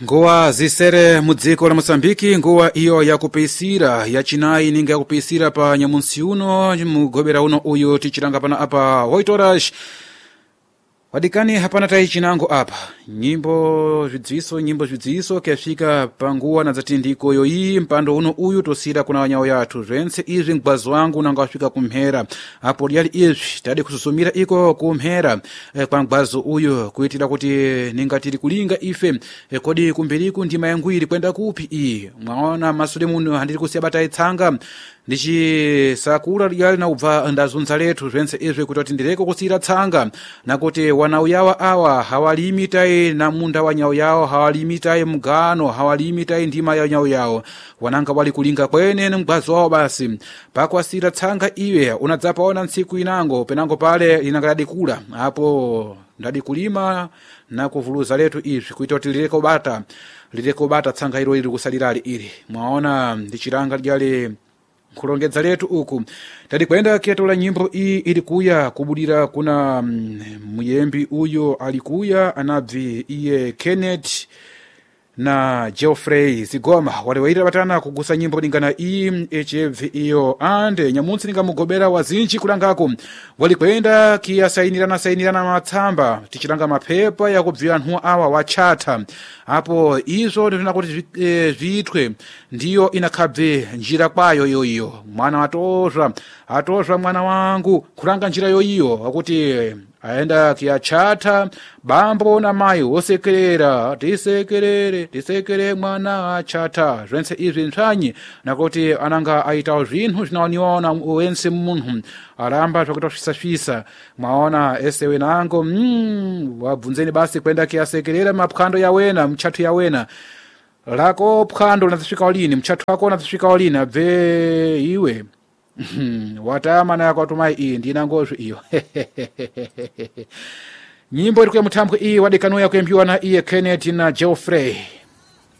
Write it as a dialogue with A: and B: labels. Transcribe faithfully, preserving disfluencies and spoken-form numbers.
A: Ngoa zisere mudziko la Mosambiki, ngoa iyo ya kupisira ya chinayi ninga ya kupisira pa nyamunsi uno mugobera uno uyu tichiranga pana apa oito horas wadikani hapana tai chinango apa nyimbo zvidziso nyimbo zvidziso kyafika panguwa na dzatindiko yoyi mpando uno uyu tosira kuna wanyawo yathu zvense izvi mgwazi wangu nanga wafika kumhera apo lyali izvi tadi kususumira iko kumhera e, kwa mgwazi uyu kuitira kuti ninga tiri kulinga ife e, kodi kumbiriku ndima yangu iri kwenda kupi iyi mwaona masule muno handiri kusiya batai tsanga ndichi sakura lyali na ubva ndazunza letu zvense izvi kuti tindireko kusira tsanga nakuti wanau yawa awa hawalimitai na munda wa nyau yao hawalimitai mgano hawalimitai ndima ya nyau yao wananga wali kulinga kwene mgwazi wao basi pakwasira tsanga iwe unadzapaona ntsiku inango penango pale linanga ladikula hapo ndadikulima na kuvuluza letu izvi kuita kuti lireko bata lireko bata tsanga ilo ili kusalirali ili mwaona ndichiranga lyali kulongedza letu uku tadi kwenda kiatola nyimbo iyi ilikuya kubudira kuna muyembi uyo alikuya anabvi iye Kenneth na Geoffrey Zigoma waliwaira batana kugusa nyimbo lingana iyi echebvi iyo ande nyamunsi ninga mugobera wazinji kulangako walikwenda kia sainirana sainirana matsamba tichiranga mapepa ya kubvira anthu awa wachata apo izo ndina kuti zvitwe ndiyo inakhabve njira kwayo yoyo mwana atozva atozva mwana wangu kulanga njira yoyo akuti aenda kiachata bambo na mai osekerera tisekerere tisekere mwana achata zvense izvi ntsanyi nakuti ananga aitawo zvinhu zvinaoniona wense munhu aramba zvakuita svisasvisa mwaona esewe nango mm, wabvunzeni basi kwenda kiasekerera mapwando yawena mchatu yawena lako pwando linazisvika lini mchatu wako unazisvika lini abve iwe watama na yakwatumai iyi ndinangozvi iyo nyimbo iri kuyamutambwe iyi wadekanoya kuyambiwa na iye Kenneth na Geoffrey